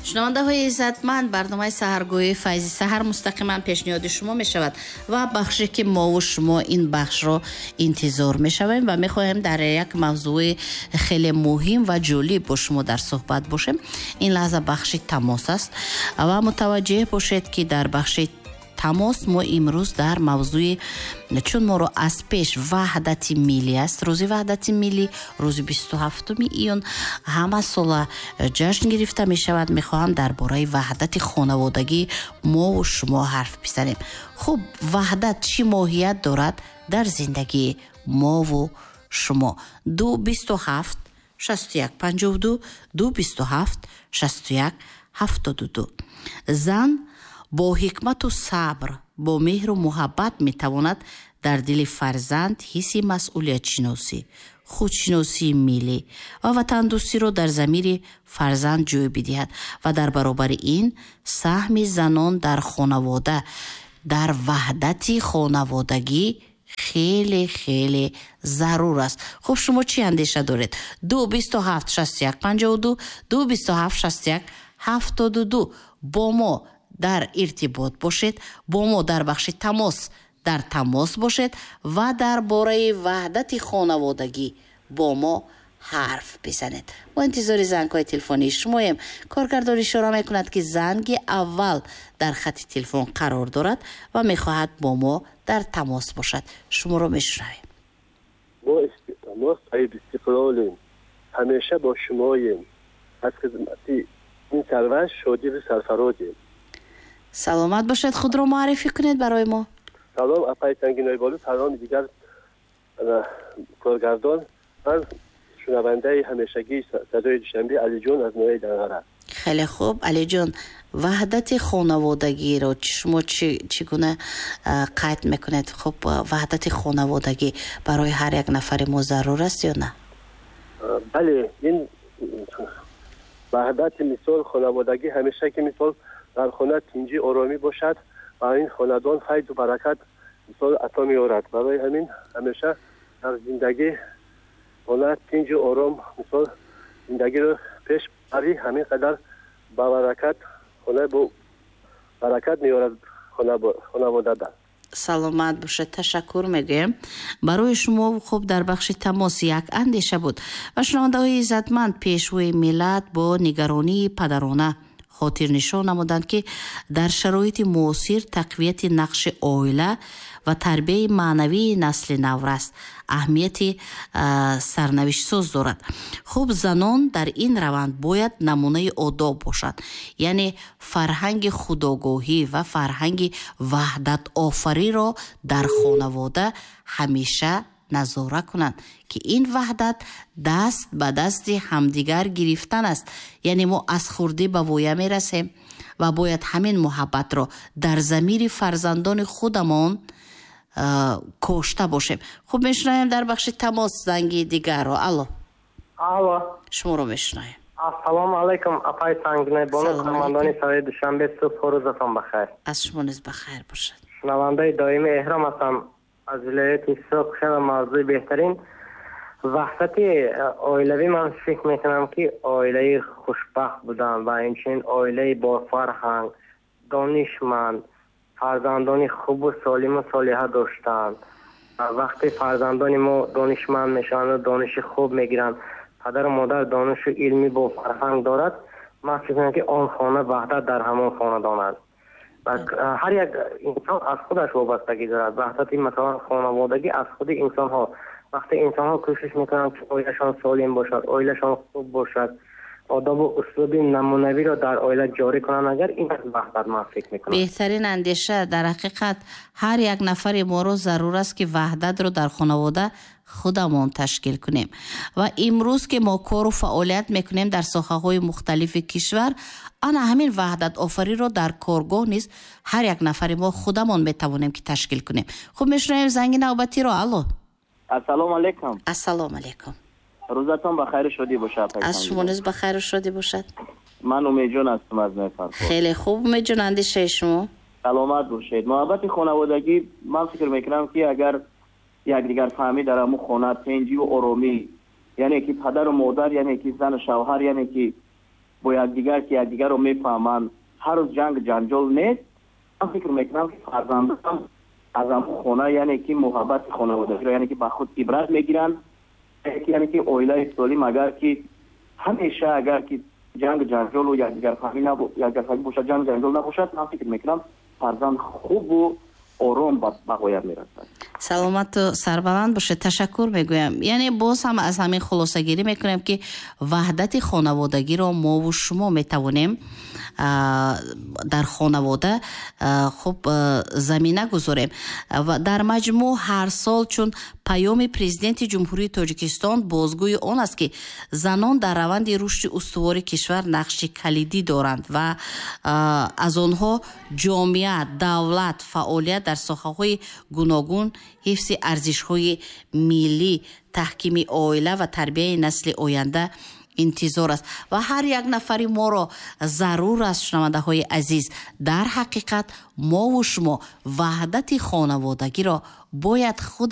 шунавандаҳои иззатманд, барномаи саҳаргоҳии файзи саҳар мустақиман пешниҳоди шумо мешавад ва бахше ки мову шумо ин бахшро интизор мешавем ва мехоҳем дар як мавзӯи хеле муҳим ва ҷолиб бо шумо дар суҳбат бошем. ин лаҳза бахши тамос аст ва мутаваҷҷеҳ бошед ки дар бахши тамос мо имрӯз дар мавзӯи, чун моро аз пеш ваҳдати миллӣ аст, рӯзи ваҳдати миллӣ, рӯзи 27 июн ҳама сола ҷашн гирифта мешавад. мехоҳам дар бораи ваҳдати хонаводагӣ мову шумо ҳарф бизанем. хуб, ваҳдат чӣ моҳият дорад дар зиндагии мову шумо? 227 61 52 227 61 72. зан бо ҳикмату сабр, бо меҳру муҳаббат метавонад дар дили фарзанд ҳисси масъулиятшиносӣ, худшиносии миллӣ ва ватандӯстиро дар замири фарзанд ҷой бидиҳад ва дар баробари ин саҳми занон дар хонавода, дар ваҳдати хонаводагӣ хеле хеле зарур аст. хуб, шумо чӣ андеша доред? 227 61 52 227 61 72 бо мо дар иртибот бошед, бо мо дар бахши тамос дар тамос бошед ва дар бораи ваҳдати хонаводагӣ бо мо ҳарф бизанед. мо интизори зангҳои телефонии шумоем. коргардон ишора мекунад ки занги аввал дар хати телефон қарор дорад ва мехоҳад бо мо дар тамос бошад. шуморо мешунавем. мо тамос айб истиқлолем, ҳамеша бо шумоем, аз хизмати ин сарваш шодиву сарфародем. саломат бошед, худро муаррифӣ кунед барои мо. салом апай тангиноиболу, саломи дигар коргардон. ман шунавандаи ҳамешагии садои душанбе алиҷон аз ноҳияи Дангара. хеле хуб, алиҷон, ваҳдати хонаводагиро шумо чӣ гуна қайд мекунед? хуб, ваҳдати хонаводагӣ барои ҳар як нафари мо зарур аст ё на? бале, ин ваҳдати мисол хонаводагӣ ҳамеша ки мисол дар хона тинҷи оромӣ бошад ва ин хонадон файзу баракат мисол ато меорад. барои ҳамин ҳамеша дар зиндагӣ хона тинҷу ором мисол зиндагиро пеш барӣ, ҳамин қадар ба баракат хона бо баракат меорад хонаводада. саломат бошед, ташаккур мегӯем барои шумо. хуб, дар бахши тамос як андеша буд ва шунавандаҳои иззатманд пешвои миллат бо нигаронии падарона хотирнишон намуданд ки дар шароити муосир тақвияти нақши оила ва тарбияи маънавии насли наврас аҳамияти сарнавиштсоз дорад. хуб, занон дар ин раванд бояд намунаи одоб бошад, яъне фарҳанги худогоҳӣ ва фарҳанги ваҳдатофариро дар хонавода ҳамеша назора кунанд ки ин ваҳдат даст ба дасти ҳамдигар гирифтан аст, яъне мо аз хурдӣ ба воя мерасем ва бояд ҳамин муҳаббатро дар замири фарзандони худамон кошта бошем. хуб, мешунавем дар бахши тамос занги дигарро. алло, шуморо мешунавем. ассалому алайкум апай сангинайбону, командони садаи душанбе, субҳ рӯзатон бахайр. аз шумо низ бахайр бошад. шунавандаи доимӣ эҳром ҳастам аз вилояти Соқ. шава мавзӯи беҳтарин ваҳдати оилавӣ. ман фикр мекунам ки оилаи хушбахт будан ва инчунин оилаи бофарҳанг, донишманд, фарзандони хубу солиму солиҳа доштанд. вақте фарзандони мо донишманд мешаванд, дониши хуб мегиранд, падару модар донишу илми бофарҳанг дорад, ман фикр мекунам ки он хона ваҳдат дар ҳамон хонадон аст. ҳар як инсон аз худаш вобастагӣ дорад. ваҳдати масалан хонаводагӣ аз худи инсонҳо. вақте инсонҳо кӯшиш мекунанд ки оилашон солим бошад, оилашон хуб бошад, одобу услуби намунавиро дар оила ҷорӣ кунанд, агар ин аз ваҳдат ман фикр мекунам. беҳтарин андеша. дар ҳақиқат ҳар як нафари моро зарур аст ки ваҳдатро дар хонавода худамон ташкил кунем ва имрӯз ки мо кору фаъолият мекунем дар соҳаҳои мухталифи кишвар, ана ҳамин ваҳдат офариро дар коргоҳ низ ҳар як нафари мо худамон метавонем ки ташкил кунем. хуб, мешунавем занги навбатиро. алло, ассалому алайкум. ассалому алайкум. рӯзатон ба хайру шодӣ бошад. аз шумо низ ба хайру шодӣ бошад. ман умедҷон ҳастам аз Нефарход. хеле хуб, умедҷон, андешаи шумо? саломат бошед. муҳаббати хонаводагӣ ман фикр мекунам ки агар якдигар фаҳмӣ дар ҳамун хона тинҷиву оромӣ, яъне ки падару модар, яъне ки зану шавҳар, яъне ки бо якдигар ки якдигарро мефаҳманд, ҳар рӯз ҷанг ҷанҷол нест. ман фикр мекунам ки фарзандам аз ҳамон хона яъне ки муҳаббати хонаводагиро яъне ки ба худ ибрат мегиранд, яъне ки оилаи солим агар ки ҳамеша агар ки ҷанг ҷанҷолу якдигарфаҳмӣ бошад, ҷанг ҷанҷол набошад, ман фикр мекунам фарзанд хубу ором ба ғояб мерасад. саломату сарбаланд бошед. ташаккур мегӯям. яъне боз ҳам аз ҳамин хулосагирӣ мекунем ки ваҳдати хонаводагиро мову шумо метавонем дар хонавода хуб замина гузорем. дар маҷмӯъ ҳар сол чун паёми президенти ҷумҳурии Тоҷикистон бозгӯи он аст ки занон дар раванди рушди устувори кишвар нақши калидӣ доранд ва аз онҳо ҷомеа, давлат, фаъолият дар соҳаҳои гуногун, ҳифзи арзишҳои миллӣ, таҳкими оила ва тарбияи насли оянда интизор аст ва ҳар як нафари моро зарур аст. шунавандаҳои азиз, дар ҳақиқат мову шумо ваҳдати хонаводагиро бояд худ